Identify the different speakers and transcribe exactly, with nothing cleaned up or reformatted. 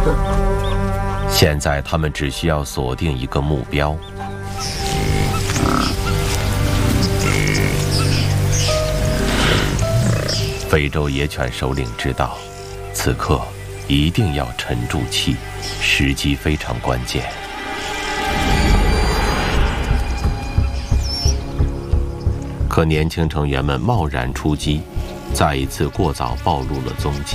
Speaker 1: 现在他们只需要锁定一个目标。非洲野犬首领知道，此刻一定要沉住气，时机非常关键。可年轻成员们贸然出击，再一次过早暴露了踪迹。